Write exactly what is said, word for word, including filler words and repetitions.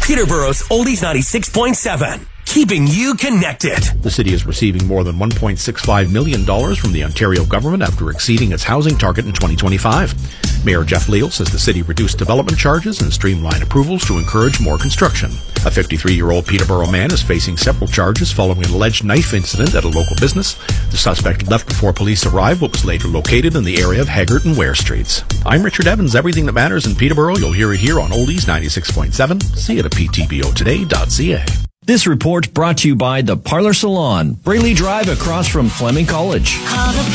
Peterborough's Oldies ninety-six point seven. Keeping you connected. The city is receiving more than one point six five million dollars from the Ontario government after exceeding its housing target in twenty twenty-five. Mayor Jeff Leal says the city reduced development charges and streamlined approvals to encourage more construction. A fifty-three-year-old Peterborough man is facing several charges following an alleged knife incident at a local business. The suspect left before police arrived, but was later located in the area of Haggart and Ware Streets. I'm Richard Evans. Everything that matters in Peterborough, you'll hear it here on Oldies ninety-six point seven. See it at p t b o today dot c a. This report brought to you by the Parlor Salon, Brayley Drive across from Fleming College. Call the